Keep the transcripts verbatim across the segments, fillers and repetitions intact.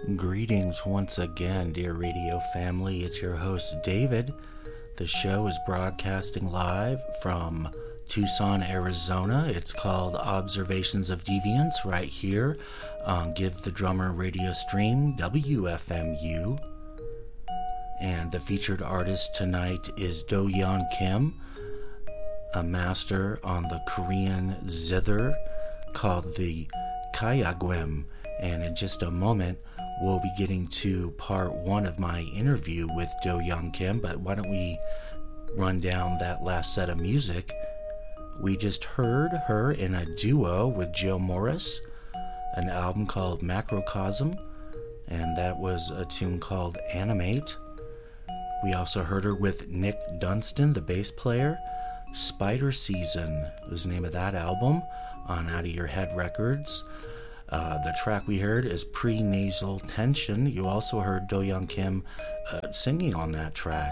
Greetings once again, dear radio family. It's your host, David. The show is broadcasting live from Tucson, Arizona. It's called Observations of Deviance right here on Give the Drummer radio stream, W F M U. And the featured artist tonight is Do-Yeon Kim, a master on the Korean zither called the Kayagwem. And in just a moment, we'll be getting to part one of my interview with Do-Yeon Kim, but why don't we run down that last set of music. We just heard her in a duo with Joe Morris, an album called Macrocosm, and that was a tune called Animate. We also heard her with Nick Dunstan, the bass player. Spider Season was the name of that album on Out of Your Head Records. Uh, the track we heard is Pre-Nasal Tension. You also heard Do-Yeon Kim uh, singing on that track.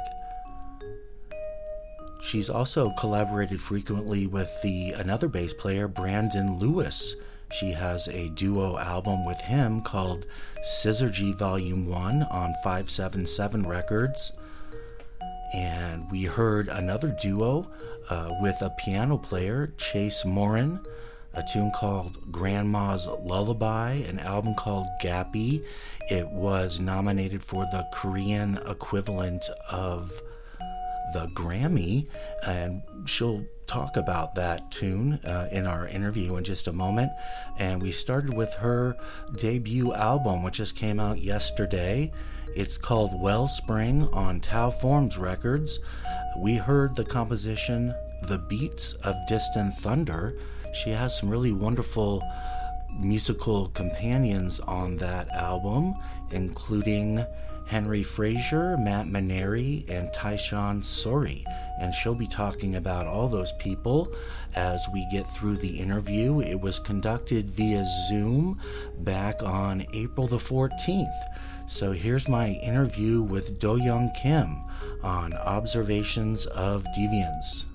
She's also collaborated frequently with the another bass player, Brandon Lewis. She has a duo album with him called Syzygy Volume one on five seven seven Records. And we heard another duo uh, with a piano player, Chase Morin, a tune called Grandma's Lullaby, an album called Gappy. It was nominated for the Korean equivalent of the Grammy, and she'll talk about that tune uh, in our interview in just a moment. And we started with her debut album, which just came out yesterday. It's called Wellspring on Tau Forms Records. We heard the composition The Beats of Distant Thunder. She has some really wonderful musical companions on that album, including Henry Frazier, Matt Maneri, and Tyshawn Sori. And she'll be talking about all those people as we get through the interview. It was conducted via Zoom back on April the fourteenth. So here's my interview with Do-Yeon Kim on Observations of Deviance.